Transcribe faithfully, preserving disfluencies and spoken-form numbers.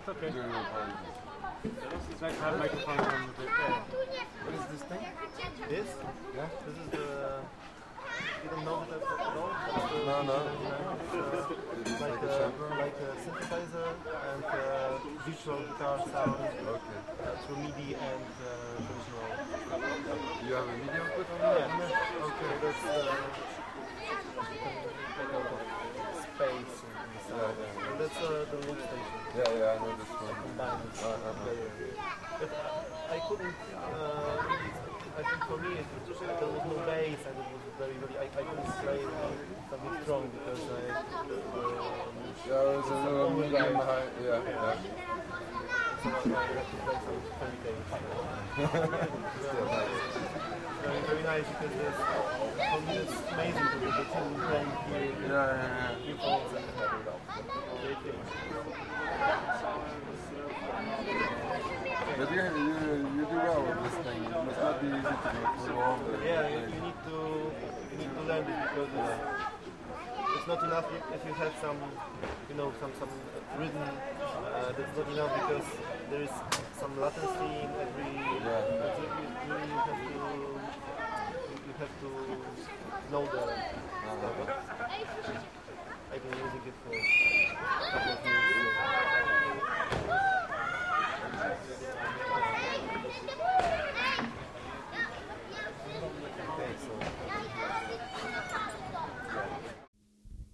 okay. during your party. It's nice to have microphones on the bit. Yeah. What is this thing? This? Yeah? This is the... You don't know that at all? No, no. It's like a, like a synthesizer and uh, virtual guitar sound Okay. uh, through MIDI and uh, traditional. You have a MIDI output on Yeah. that? Okay. That's uh, like a lot of space in the sound. Yeah, yeah. And that's uh, the loop station. Yeah, yeah, I know this one. Combined with Uh, uh, uh. player. But uh, I couldn't. Uh, I think for me it, there was no bass and it was very very. I, I couldn't play something strong because I. Um, Yeah, it's a little medium high. Yeah, yeah. so I had to play some fairy tales. Still nice. Very very nice because it's, for me it's amazing to be able to play here. Yeah, yeah, yeah. Earphones and have it up. Great things. But you, you, you do well with this thing. It must not be easy to go through all the Yeah, you, things. you need to you need to learn it because it's, it's not enough if if you have some you know some some rhythm. Uh, that's not enough because there is some latency in every. Yeah. But you, you really have to you, you have to know the stuff. I've been using it for